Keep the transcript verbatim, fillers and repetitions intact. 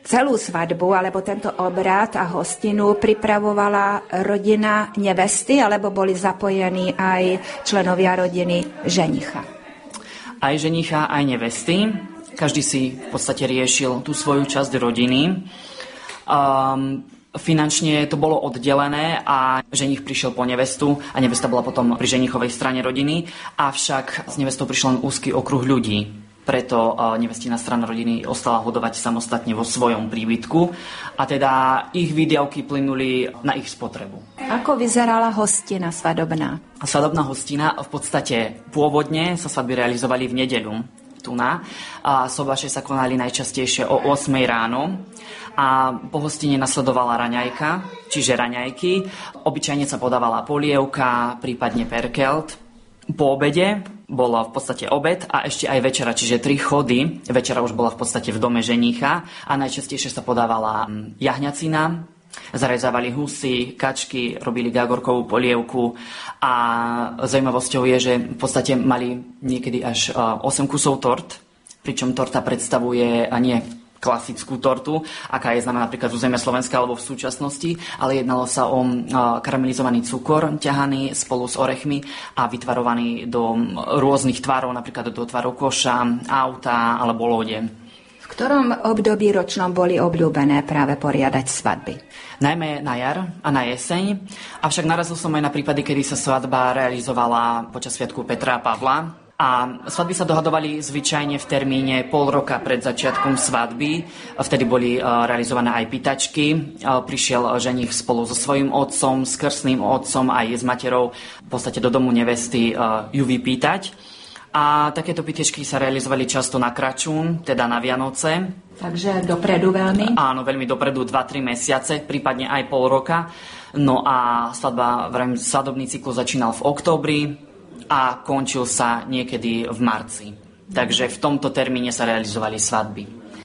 celú svadbu alebo tento obrad a hostinu pripravovala rodina nevesty, alebo boli zapojení aj členovia rodiny ženicha? Aj ženicha, aj nevesty. Každý si v podstate riešil tú svoju časť rodiny. Um, finančne to bolo oddelené a ženich prišiel po nevestu a nevesta bola potom pri ženichovej strane rodiny, avšak s nevestou prišiel len úzky okruh ľudí. Preto nevestina strana rodiny ostala hodovať samostatne vo svojom príbytku a teda ich výdavky plynuli na ich spotrebu. Ako vyzerala hostina svadobná? Svadobná hostina v podstate pôvodne sa svadby realizovali v nedeľu tu na. A sobaše sa konali najčastejšie o ôsmej ráno a po hostine nasledovala raňajka, čiže raňajky. Obyčajne sa podávala polievka, prípadne perkelt. Po obede bolo v podstate obed a ešte aj večera, čiže tri chody. Večera už bola v podstate v dome ženícha a najčastejšie sa podávala jahňacina, zarezávali husy, kačky, robili gágorkovú polievku a zaujímavosťou je, že v podstate mali niekedy až osem kusov tort, pričom torta predstavuje a nie klasickú tortu, aká je známa napríklad z územia Slovenska alebo v súčasnosti, ale jednalo sa o karamelizovaný cukor, ťahaný spolu s orechmi a vytvarovaný do rôznych tvarov, napríklad do tvarov koša, auta alebo lode. V ktorom období ročnom boli obľúbené práve poriadať svadby? Najmä na jar a na jeseň, avšak narazil som aj na prípady, kedy sa svadba realizovala počas sviatku Petra a Pavla. A svadby sa dohadovali zvyčajne v termíne pol roka pred začiatkom svadby. Vtedy boli realizované aj pýtačky. Prišiel ženich spolu so svojím otcom, s krstným otcom aj s materou v podstate do domu nevesty ju vypýtať. A takéto pýtačky sa realizovali často na kračún, teda na Vianoce. Takže dopredu veľmi? Áno, veľmi dopredu, dva tri mesiace, prípadne aj pol roka. No a svadba, vrajím, svadobný cyklus začínal v októbri a končil sa niekedy v marci. Takže v tomto termíne sa realizovali svadby.